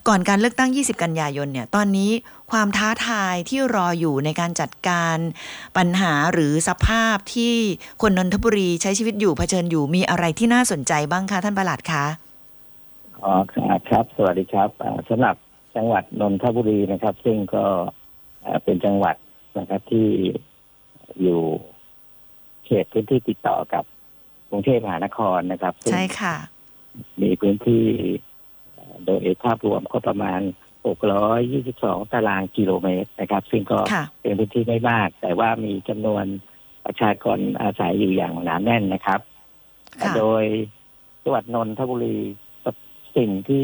ก่อนการเลือกตั้ง20กันยายนเนี่ยตอนนี้ความท้าทายที่รออยู่ในการจัดการปัญหาหรือสภาพที่คนนนทบุรีใช้ชีวิตอยู่เผชิญอยู่มีอะไรที่น่าสนใจบ้างคะท่านปลัดคะอ๋อครับสวัสดีครับสำหรับจังหวัดนนทบุรีนะครับซึ่งก็เป็นจังหวัดนะครับที่อยู่เขตพื้นที่ติดต่อกับกรุงเทพมหานครนะครับซึ่งใช่ค่ะมีพื้นที่โดยภาพรวมก็ประมาณ622ตารางกิโลเมตรนะครับซึ่งก็เป็นพื้นที่ไม่มากแต่ว่ามีจำนวนประชากรอาศัยอยู่อย่างหนาแน่นนะครับโดยจังหวัดนนทบุรีสิ่งที่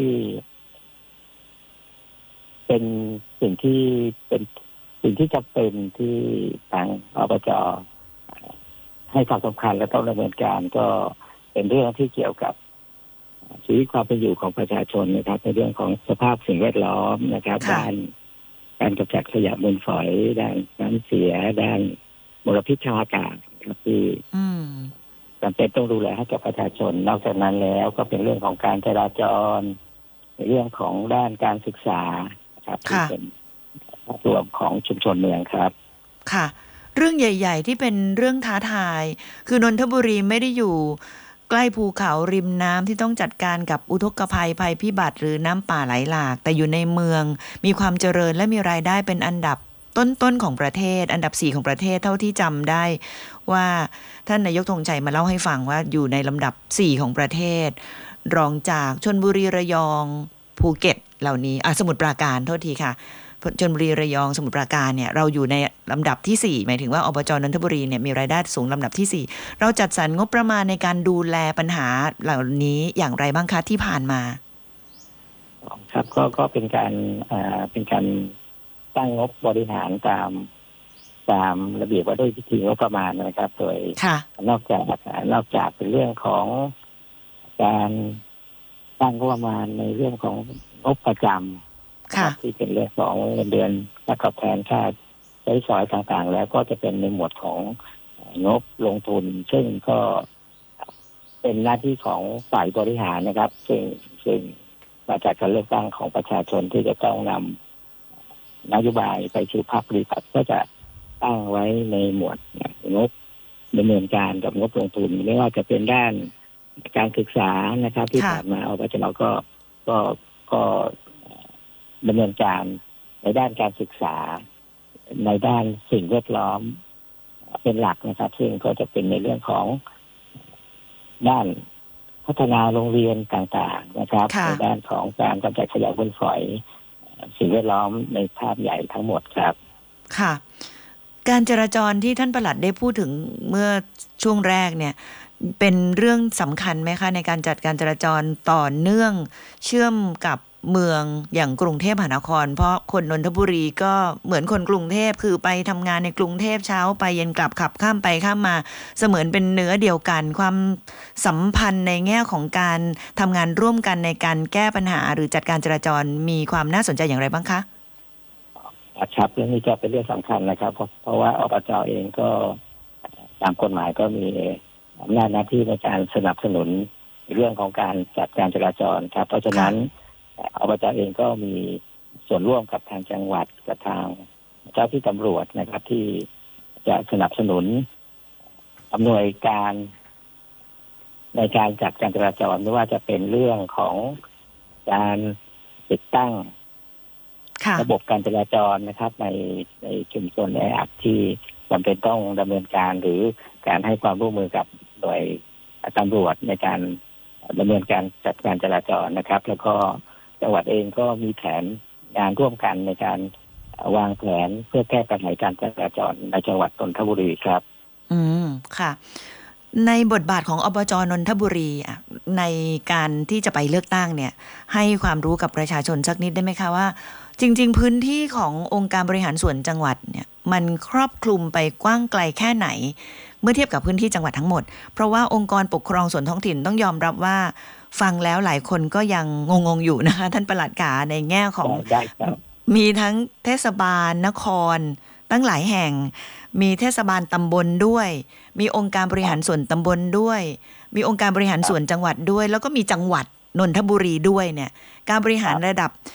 เป็นสิ่งที่เป็นสิ่งที่จำเป็นที่ทางอบจ.ให้ความสำคัญและต้องดำเนินการก็เป็นเรื่องที่เกี่ยวกับชีวิตความเป็นอยู่ของประชาชนนะครับในเรื่องของสภาพสิ่งแวดล้อมนะครับด้านการกำจัดขยะมูลฝอยด้านน้ำเสียด้านมลพิษทางอากาศครับที่จำเป็นต้องดูแลให้กับประชาชนนอกจากนั้นแล้วก็เป็นเรื่องของการจราจรในเรื่องของด้านการศึกษาครับที่เป็นภาพรวมของชุมชนเมืองครับค่ะเรื่องใหญ่ๆที่เป็นเรื่องท้าทายคือนนทบุรีไม่ได้อยู่ใกล้ภูเขาริมน้ำที่ต้องจัดการกับอุทกภัยภัยพิบัติหรือน้ำป่าไหลหลากแต่อยู่ในเมืองมีความเจริญและมีรายได้เป็นอันดับต้นๆของประเทศอันดับ4ของประเทศเท่าที่จำได้ว่าท่านนายกธงชัยมาเล่าให้ฟังว่าอยู่ในลำดับ4ของประเทศรองจากชลบุรีระยองภูเก็ตเหล่านี้สมุทรปราการโทษทีค่ะชลบุรีระยองสมุทรปราการเนี่ยเราอยู่ในลำดับที่4หมายถึงว่าอบจ.นนทบุรีเนี่ยมีรายได้สูงลำดับที่4เราจัดสรรงบประมาณในการดูแลปัญหาเหล่านี้อย่างไรบ้างคะที่ผ่านมาครับก็เป็นการตั้งงบบริหารตามระเบียบว่าด้วยวิธีงบประมาณนะครับโดยนอกจากเป็นเรื่องของการตั้งงบประมาณในเรื่องของงบประจำที่เป็นเรื่องของเงินเดือนและตอบแทนค่าใช้สอยต่างๆแล้วก็จะเป็นในหมวดของงบลงทุนซึ่งก็เป็นหน้าที่ของฝ่ายบริหารนะครับซึ่งมาจากการเลือกตั้งของประชาชนที่จะต้องนำนโยบายไปสู่ภาคปฏิบัติก็จะตั้งไว้ในหมวดงบดำเนินการกับงบลงทุนไม่ว่าจะเป็นด้านการศึกษานะครับที่ผ่านมาอบจ.ก็ดำเนินการในด้านการศึกษาในด้านสิ่งแวดล้อมเป็นหลักนะครับซึ่งก็จะเป็นในเรื่องของด้านพัฒนาโรงเรียนต่างๆนะครับในด้านของการกำจัดขยะมูลฝอยสิ่งแวดล้อมในภาพใหญ่ทั้งหมดครับค่ะการจราจรที่ท่านปลัดได้พูดถึงเมื่อช่วงแรกเนี่ยเป็นเรื่องสำคัญไหมคะในการจัดการจราจรต่อเนื่องเชื่อมกับเมืองอย่างกรุงเทพมหานครเพราะคนนนทบุรีก็เหมือนคนกรุงเทพคือไปทำงานในกรุงเทพเช้าไปเย็นกลับขับข้ามไปข้ามมาเสมือนเป็นเนื้อเดียวกันความสัมพันธ์ในแง่ของการทำงานร่วมกันในการแก้ปัญหาหรือจัดการจราจรมีความน่าสนใจอย่างไรบ้างคะครับเรื่องนี้จะเป็นเรื่องสำคัญนะครับเพราะว่าอบจ.เองก็ตามกฎหมายก็มีอำนาจหน้าที่ในการสนับสนุนเรื่องของการจัดการจราจรครับเพราะฉะนั้นอบจ.เองก็มีส่วนร่วมกับทางจังหวัดกับทางเจ้าที่ตำรวจนะครับที่จะสนับสนุนอำนวยการในการจัดการจราจรไม่ว่าจะเป็นเรื่องของการติดตั้งระบบการจราจรนะครับในชุมชนแออัดที่จำเป็นต้องดำเนินการหรือการให้ความร่วมมือกับหน่วยตำรวจในการดำเนินการจัดการจราจรนะครับแล้วก็จังหวัดเองก็มีแผนงานร่วมกันในการวางแผนเพื่อแก้ปัญหาการจราจรในจังหวัดนนทบุรีครับค่ะในบทบาทของอบจ.นนทบุรีในการที่จะไปเลือกตั้งเนี่ยให้ความรู้กับประชาชนสักนิดได้ไหมคะว่าจริงๆพื้นที่ขององค์การบริหารส่วนจังหวัดเนี่ยมันครอบคลุมไปกว้างไกลแค่ไหนเมื่อเทียบกับพื้นที่จังหวัดทั้งหมดเพราะว่าองค์กรปกครองส่วนท้องถิ่นต้องยอมรับว่าฟังแล้วหลายคนก็ยังงงๆอยู่นะคะท่านปลัดกาในแง่ของมีทั้งเทศบาลนครตั้งหลายแห่งมีเทศบาลตำบลด้วยมีองค์การบริหารส่วนตำบลด้วยมีองค์การบริหารส่วนจังหวัดด้วยแล้วก็มีจังหวัดนนทบุรีด้วยเนี่ยการบริหารระดับ